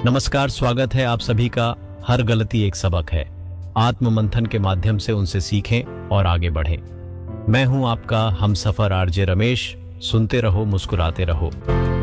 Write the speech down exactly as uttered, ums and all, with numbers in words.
नमस्कार, स्वागत है आप सभी का। हर गलती एक सबक है। आत्म मंथन के माध्यम से उनसे सीखें और आगे बढ़ें। मैं हूं आपका हमसफर आरजे रमेश। सुनते रहो, मुस्कुराते रहो।